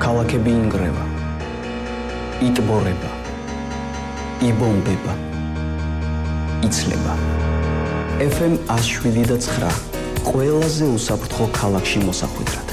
ქალაქები ინგრევა, იტბორება, იბომბება, იცლება. FM 107.9 ყველაზე უსაფრთხო ქალაქში მოსახვედრად.